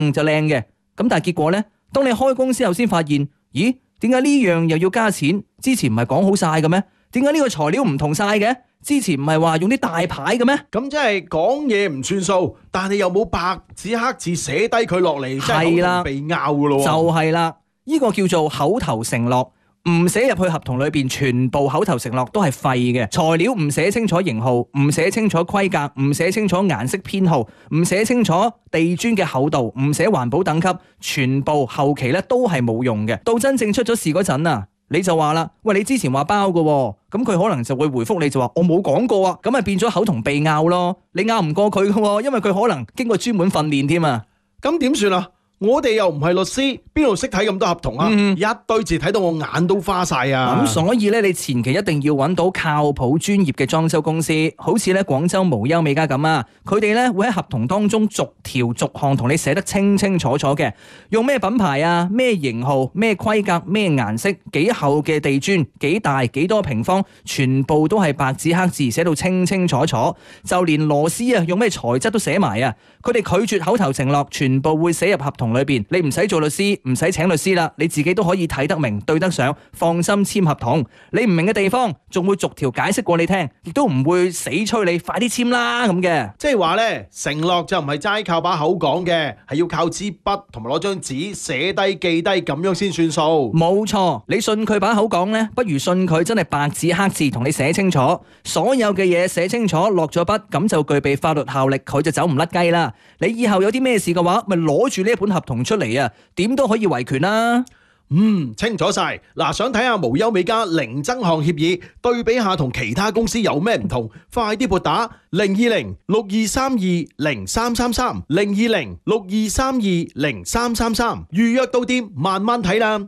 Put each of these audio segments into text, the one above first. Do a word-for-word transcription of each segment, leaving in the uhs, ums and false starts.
就靚嘅，咁但係結果呢，當你開公司後先發現，咦，點解呢樣又要加錢？之前唔係講好晒嘅咩？點解呢個材料唔同晒嘅？之前唔係話用啲大牌嘅咩？ 咁即係講嘢唔算數，但係又冇白紙黑字寫低佢落嚟，真係好被拗噶咯。 就係啦，呢個叫做口頭承諾。唔寫入去合同裏邊，全部口頭承諾都係廢嘅。材料唔寫清楚型號，唔寫清楚規格，唔寫清楚顏色編號，唔寫清楚地磚嘅厚度，唔寫環保等級，全部後期咧都係冇用嘅。到真正出咗事嗰陣啊，你就話啦，喂，你之前話包嘅，咁佢可能就會回覆你就話我冇講過啊，咁咪變咗口同鼻拗咯。你拗唔過佢嘅，因為佢可能經過專門訓練添啊。 咁點算啊？我哋又唔係律師，邊度識睇咁多合同啊？嗯、一堆字睇到我眼都花晒啊！ 咁所以咧，你前期一定要揾到靠譜專業嘅裝修公司，好似咧廣州無憂美家咁啊，佢哋咧會喺合同當中逐條逐項同你寫得清清楚楚嘅，用咩品牌啊、咩型號、咩規格、咩顏色、幾厚嘅地磚、幾大、幾多平方，全部都係白紙黑字寫到清清楚楚，就連螺絲啊用咩材質都寫埋啊！佢哋拒絕口頭承諾，全部會寫入合同裏邊，你唔使做律師，唔使請律師啦，你自己都可以睇得明、對得上，放心簽合同。你唔明嘅地方，仲會逐條解釋過你聽，亦都唔會死催你快啲簽啦咁嘅。 即係話呢，承諾就唔係齋靠把口講嘅，係要靠支筆同埋攞張紙寫低記低咁樣先算數。 冇錯，你信佢把口講呢，不如信佢真係白紙黑字同你寫清楚，所有嘅嘢寫清楚，落咗筆，咁就具備法律效力，佢就走唔甩雞啦。你以後有啲咩事嘅話，咪攞住呢一本合同出嚟啊，點都可以維權啦。 嗯，清楚晒。嗱，想睇下無憂美家零增項協議，對比下同其他公司有咩唔同，快啲撥打零二零六二三二零三三三零二零六二三二零三三三，預約到店慢慢睇啦。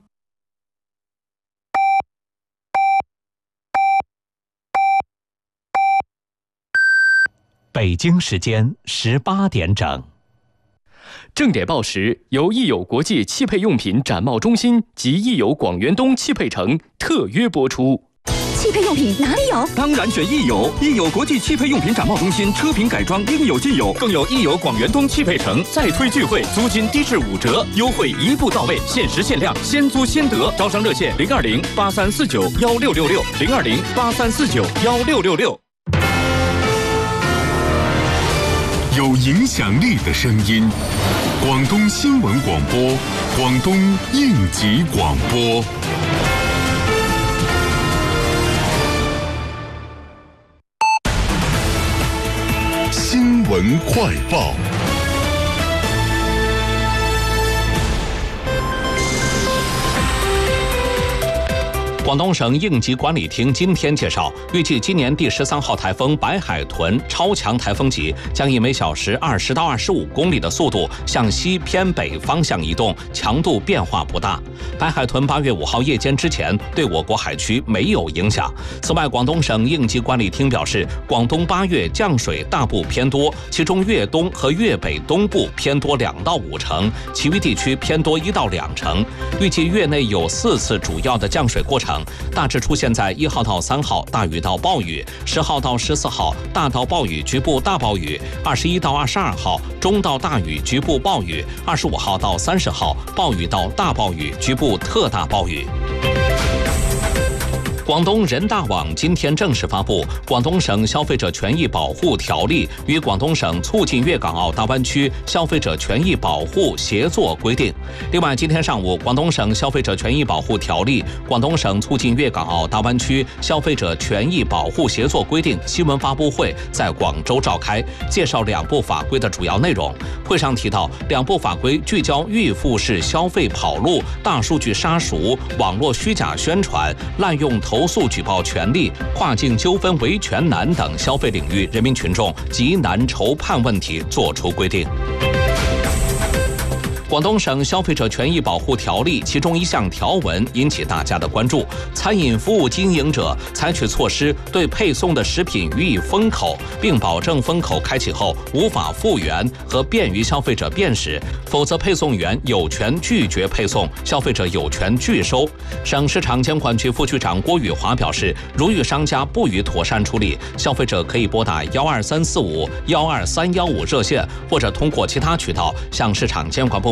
北京時間十八點整。 正點報時由益友國際汽配用品展貿中心及益友廣園東汽配城特約播出。 汽配用品哪裡有？ 當然選益友，益友國際汽配用品展貿中心車品改裝應有盡有，更有益友廣園東汽配城再推聚會，租金低至五折，優惠一步到位，限時限量，先租先得。招商熱線零二零八三四九幺六六六零二零八三四九幺六六六。 有影響力的聲音，廣東新聞廣播，廣東應急廣播。新聞快報。 廣東省應急管理廳今天介紹，預計今年第十三號颱風白海豚超強颱風級，將以每小時二十到二十五公里的速度向西偏北方向移動，強度變化不大。白海豚八月五號夜間之前對我國海區沒有影響。此外，廣東省應急管理廳表示，廣東八月降水大部偏多，其中粵東和粵北東部偏多兩到五成，其餘地區偏多一到兩成。預計月內有四次主要的降水過程，大致出現在一號到三號大雨到暴雨，十號到十四號大到暴雨局部大暴雨，二十一到二十二號中到大雨局部暴雨，二十五號到三十號暴雨到大暴雨局部特大暴雨。廣東人大網今天正式發布《廣東省消費者權益保護條例》與廣東省促進粵港澳大灣區消費者權益保護協作規定。另外，今天上午，《廣東省消費者權益保護條例》、廣東省促進粵港澳大灣區消費者權益保護協作規定新聞發布會在廣州召開，介紹兩部法規的主要內容。會上提到，兩部法規聚焦預付式消費跑路、大數據殺熟、網絡虛假宣傳、濫用投訴舉報權利、跨境糾紛維權難等消費領域人民群眾極難籌判問題作出規定。 广东省消费者权益保护条例其中一项条文引起大家的关注：餐饮服务经营者采取措施对配送的食品予以封口，并保证封口开启后无法复原和便于消费者辨识，否则配送员有权拒绝配送，消费者有权拒收。省市场监管局副局长郭宇华表示，如遇商家不予妥善处理，消费者可以拨打幺二三四五幺二三幺五热线，或者通过其他渠道向市场监管部